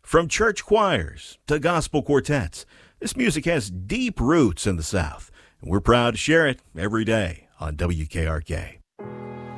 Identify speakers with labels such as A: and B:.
A: From church choirs to gospel quartets, this music has deep roots in the South, and we're proud to share it every day on WKRK.